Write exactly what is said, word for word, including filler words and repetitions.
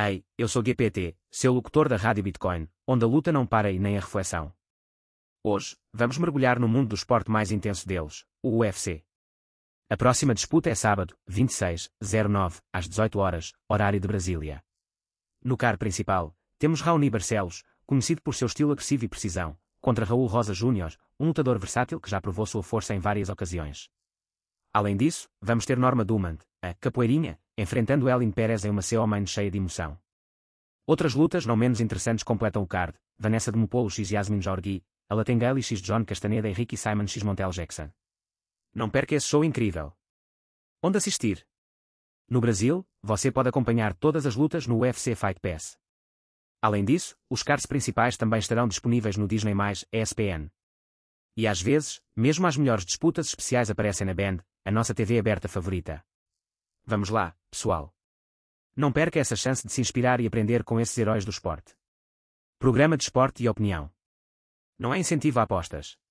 Ei, eu sou G P T, seu locutor da Rádio Bitcoin, onde a luta não para e nem a reflexão. Hoje, vamos mergulhar no mundo do esporte mais intenso deles, o U F C. A próxima disputa é sábado, vinte e seis de nove, às dezoito horas, horário de Brasília. No card principal, temos Raoni Barcelos, conhecido por seu estilo agressivo e precisão, contra Raul Rosa Júnior, um lutador versátil que já provou sua força em várias ocasiões. Além disso, vamos ter Norma Dumont, a capoeirinha, enfrentando Elin Pérez em uma C O main cheia de emoção. Outras lutas não menos interessantes completam o card: Vanessa Demopoulos x Yasmin Jauregui, Alatengaili x John Castaneda e Ricky Simon x Montel Jackson. Não perca esse show incrível. Onde assistir? No Brasil, você pode acompanhar todas as lutas no U F C Fight Pass. Além disso, os cards principais também estarão disponíveis no Disney mais, E S P N. E às vezes, mesmo as melhores disputas especiais aparecem na Band, a nossa T V aberta favorita. Vamos lá, pessoal. Não perca essa chance de se inspirar e aprender com esses heróis do esporte. Programa de esporte e opinião. Não é incentivo a apostas.